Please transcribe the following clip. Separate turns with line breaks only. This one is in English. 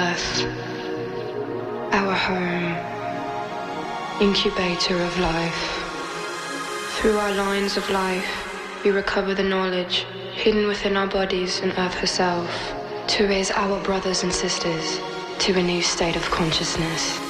Earth, our home, incubator of life. Through our lines of life, we recover the knowledge hidden within our bodies and Earth herself, to raise our brothers and sisters to a new state of consciousness.